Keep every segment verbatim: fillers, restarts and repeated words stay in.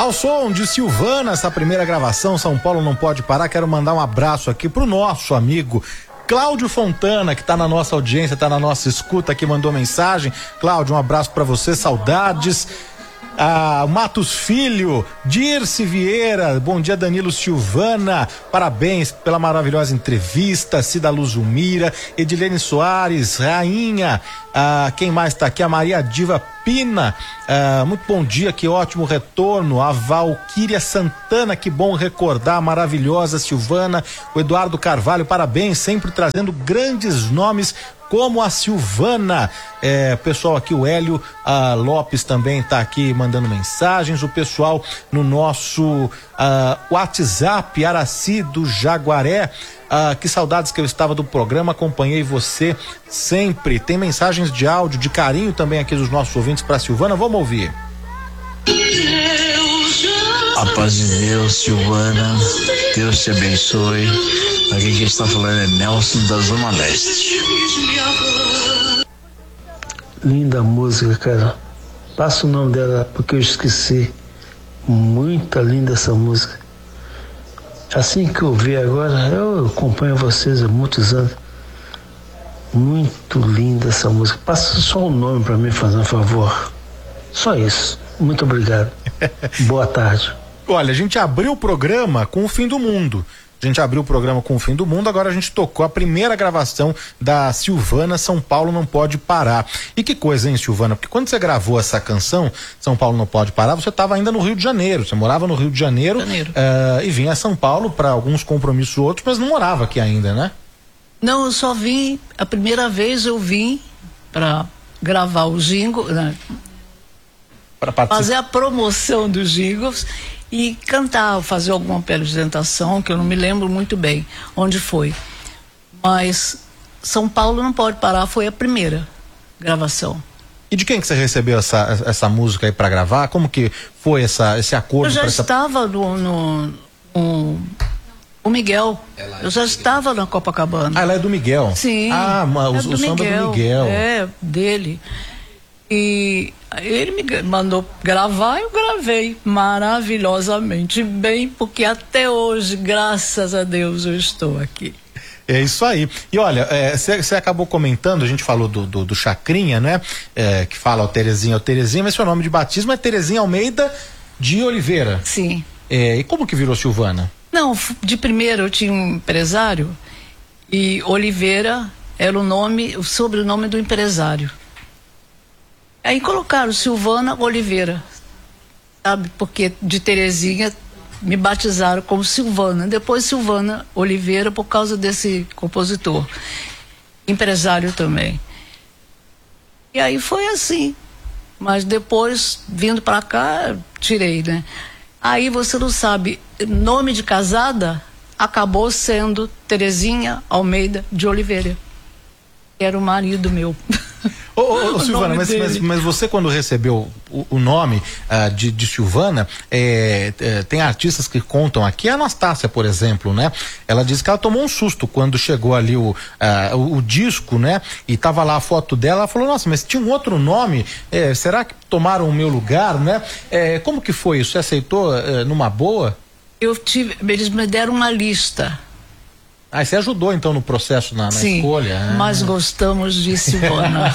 Ao som de Silvana, essa primeira gravação, São Paulo Não Pode Parar. Quero mandar um abraço aqui pro nosso amigo Cláudio Fontana, que tá na nossa audiência, tá na nossa escuta, que mandou mensagem. Cláudio, um abraço pra você, saudades. Ah, Matos Filho, Dirce Vieira, bom dia Danilo Silvana, parabéns pela maravilhosa entrevista. Cida Luzumira, Edilene Soares, Rainha, ah, quem mais tá aqui? A Maria Diva Pina, ah, muito bom dia, que ótimo retorno. A Valquíria Santana, que bom recordar, maravilhosa Silvana. O Eduardo Carvalho, parabéns, sempre trazendo grandes nomes como a Silvana. É, pessoal aqui, o Hélio ah, Lopes também tá aqui mandando mensagens. O pessoal no nosso ah, WhatsApp, Araci do Jaguaré, ah, que saudades que eu estava do programa, acompanhei você sempre. Tem mensagens de áudio, de carinho também aqui dos nossos ouvintes para Silvana, vamos ouvir. A paz de Deus, Silvana, Deus te abençoe. Aqui quem está falando é Nelson da Zona Leste. Linda música, cara. Passa o nome dela porque eu esqueci. Muito linda essa música. Assim que eu vi agora, eu acompanho vocês há muitos anos. Muito linda essa música. Passa só o nome para mim, fazer um favor. Só isso. Muito obrigado. Boa tarde. Olha, a gente abriu o programa com o Fim do Mundo. A gente abriu o programa com o Fim do Mundo, agora a gente tocou a primeira gravação da Silvana, São Paulo Não Pode Parar. E que coisa, hein, Silvana? Porque quando você gravou essa canção, São Paulo Não Pode Parar, você estava ainda no Rio de Janeiro. Você morava no Rio de Janeiro, Janeiro. Uh, e vinha a São Paulo para alguns compromissos outros, mas não morava aqui ainda, né? Não, eu só vim, a primeira vez eu vim para gravar o jingle, né? Pra fazer a promoção dos jingles e cantar, fazer alguma apresentação, que eu não me lembro muito bem onde foi. Mas São Paulo Não Pode Parar foi a primeira gravação. E de quem que você recebeu essa, essa música aí para gravar? Como que foi essa, esse acordo? Eu já essa... estava no, no, no o Miguel. Eu já estava na Copacabana. Ah, ela é do Miguel? Sim. Ah, mas é o, do o samba Miguel, do Miguel. É, dele. E ele me mandou gravar e eu gravei maravilhosamente bem, porque até hoje, graças a Deus, eu estou aqui. É isso aí. E olha, você é, acabou comentando, a gente falou do, do, do Chacrinha, né? É, que fala o Terezinha, o Terezinha, mas seu nome de batismo é Terezinha Almeida de Oliveira. Sim. É, e como que virou Silvana? Não, de primeiro eu tinha um empresário e Oliveira era o nome, o sobrenome do empresário. Aí colocaram Silvana Oliveira, sabe? Porque de Terezinha me batizaram como Silvana. Depois Silvana Oliveira por causa desse compositor. Empresário também. E aí foi assim. Mas depois, vindo pra cá, tirei, né? Aí você não sabe, nome de casada acabou sendo Terezinha Almeida de Oliveira. Era o marido meu. Ô, ô, ô Silvana, mas, mas, mas você quando recebeu o, o nome uh, de, de Silvana, é, é, tem artistas que contam aqui, a Anastácia, por exemplo, né? Ela disse que ela tomou um susto quando chegou ali o, uh, o, o disco, né? E tava lá a foto dela, ela falou, nossa, mas tinha um outro nome, é, será que tomaram o meu lugar, né? É, como que foi isso? Você aceitou é, numa boa? Eu tive, eles me deram uma lista. Ah, você ajudou então no processo, na, na Sim, escolha? Ah. Mas gostamos de Silvana.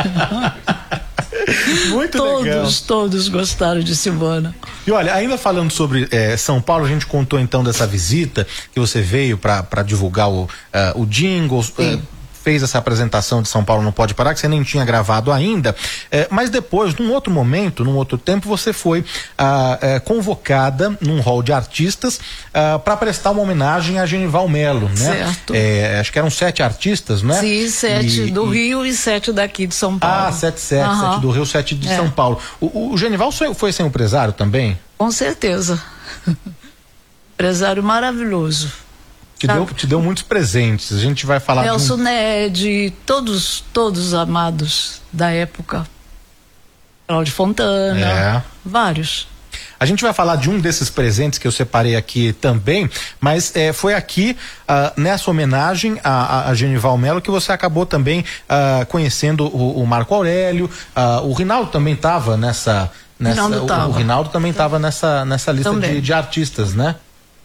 Muito todos, legal. Todos, todos gostaram de Silvana. E olha, ainda falando sobre eh, São Paulo, a gente contou então dessa visita que você veio para divulgar o, uh, o jingle. Uh, fez essa apresentação de São Paulo Não Pode Parar, que você nem tinha gravado ainda, eh, mas depois, num outro momento, num outro tempo, você foi ah, eh, convocada num hall de artistas ah, para prestar uma homenagem a Genival Melo, né? Certo. Eh, acho que eram sete artistas, né? Sim, sete e, do e... Rio e sete daqui de São Paulo. Ah, sete, sete, uhum. Sete do Rio, sete de é. São Paulo. O, o Genival foi, foi seu empresário também? Com certeza. Empresário maravilhoso. Te deu, te deu muitos presentes. A gente vai falar Nelson de um... Ned, todos, todos amados da época. Cláudio Fontana, é. vários. A gente vai falar de um desses presentes que eu separei aqui também, mas é, foi aqui, uh, nessa homenagem a, a Genival Melo, que você acabou também uh, conhecendo o, o Marco Aurélio, uh, o Rinaldo também estava nessa, Nessa, Rinaldo o, tava. o Rinaldo também estava nessa, nessa lista de, de artistas, né?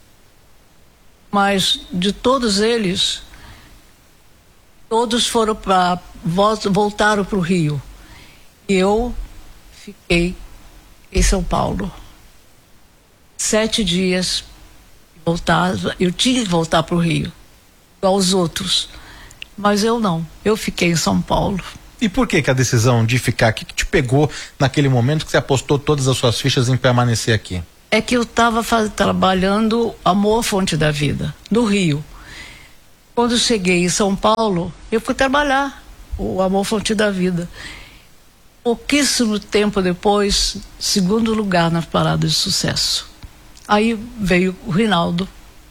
Mas de todos eles, todos foram para voltaram para o Rio. E eu fiquei em São Paulo. Sete dias voltar, eu tinha que voltar para o Rio, igual os outros. Mas eu não, eu fiquei em São Paulo. E por que que a decisão de ficar aqui, que te pegou naquele momento que você apostou todas as suas fichas em permanecer aqui? É que eu estava trabalhando Amor Fonte da Vida, no Rio. Quando eu cheguei em São Paulo, eu fui trabalhar o Amor Fonte da Vida. Pouquíssimo tempo depois, segundo lugar nas paradas de sucesso. Aí veio o Rinaldo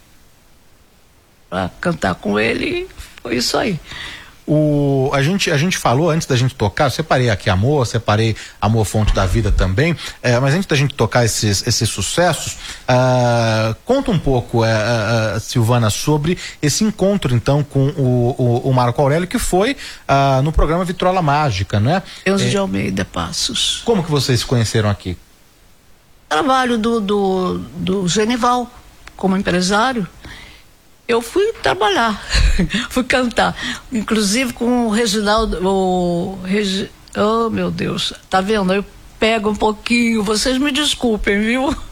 para cantar com ele, e foi isso aí. O, a, gente, a gente falou antes da gente tocar, eu separei aqui Amor, separei Amor Fonte da Vida também, é, mas antes da gente tocar esses, esses sucessos, uh, conta um pouco, uh, uh, Silvana, sobre esse encontro então com o, o, o Marco Aurélio, que foi uh, no programa Vitrola Mágica, né? Deus é, de Almeida Passos. Como que vocês se conheceram aqui? Trabalho do, do, do Genival como empresário. Eu fui trabalhar, fui cantar, inclusive com o Reginaldo, o Regi, oh meu Deus, tá vendo? Eu pego um pouquinho, vocês me desculpem, viu? uh,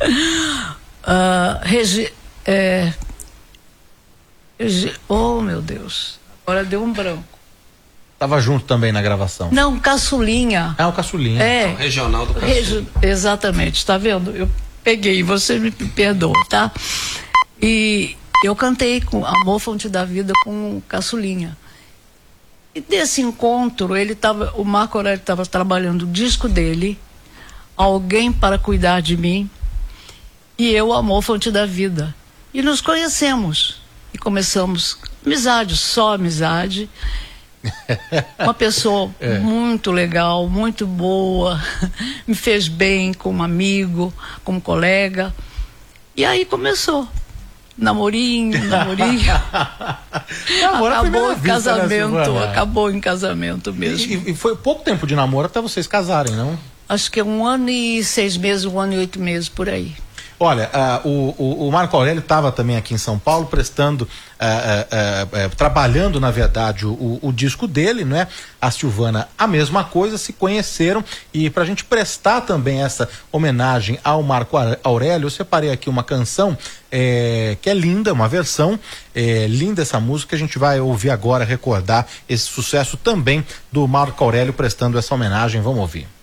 Regi, é, Regi, oh meu Deus, agora deu um branco. Tava junto também na gravação? Não, Caçulinha. É o Caçulinha. É. O regional do Caçulinha. Regi, exatamente, tá vendo? Eu peguei, vocês me perdoam, tá? E eu cantei com Amor Fonte da Vida com o Caçulinha. E desse encontro, ele tava, o Marco Aurélio estava trabalhando o disco dele, Alguém para Cuidar de Mim, e eu, Amor Fonte da Vida. E nos conhecemos. E começamos amizade, só amizade. Uma pessoa é. muito legal, muito boa, me fez bem como amigo, como colega. E aí começou. Namorinho, namorinho. Acabou em casamento, né, acabou em casamento mesmo. E, e foi pouco tempo de namoro até vocês casarem, não? Acho que é um ano e seis meses, um ano e oito meses, por aí. Olha, uh, o, o, o Marco Aurélio estava também aqui em São Paulo prestando, uh, uh, uh, uh, trabalhando na verdade o, o disco dele, né? A Silvana a mesma coisa, se conheceram, e para a gente prestar também essa homenagem ao Marco Aurélio, eu separei aqui uma canção é, que é linda, uma versão é, linda essa música, a gente vai ouvir agora, recordar esse sucesso também do Marco Aurélio prestando essa homenagem, vamos ouvir.